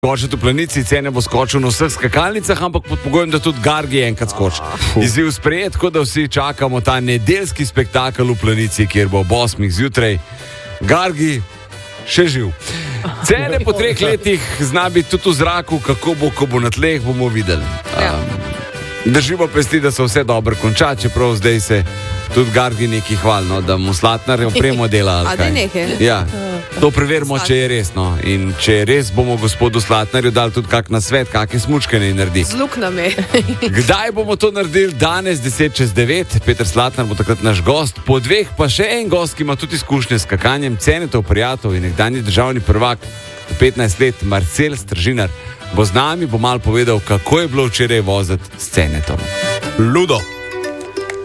skočiti v planici, Cene bo skočil na vseh skakalnicah, ampak pod pogojem, da tudi Gargi enkrat skoči. Izziv sprejet, tako da vsi čakamo ta nedeljski spektakel v planici, kjer bo ob 8 zjutraj Gargi še živ. Cene po 3 letih zna biti tudi v zraku, kako bo, ko bo na tleh, bomo videli. Držimo pesti, da se vse dobro konča, čeprav zdaj se tudi Gargi neki hvalno, da mu Slatnar opremo dela. A da nekaj? Ja, to preverimo, če je resno. In če je res, bomo gospodu Slatnarju dali tudi kak nasvet, kakšne smučke ne naredi. Z luknami. Kdaj bomo to naredili? Danes 10:09. Peter Slatnar bo takrat naš gost. Po 2 pa še en gost, ki ima tudi izkušnje s skakanjem. Cenetov prijatelj in nekdanji državni prvak 15 let, Marcel Stržinar, bo z nami, bo malo povedal, kako je bilo včeraj voziti s Cenetom. Ludo!